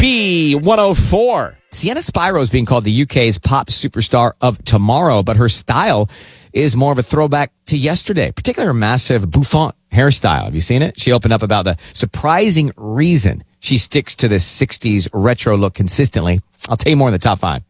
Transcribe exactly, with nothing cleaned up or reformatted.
B one oh four. Sienna Spyro is being called the U K's pop superstar of tomorrow, but her style is more of a throwback to yesterday, particularly her massive bouffant hairstyle. Have you seen it? She opened up about the surprising reason she sticks to this sixties retro look consistently. I'll tell you more in the top five.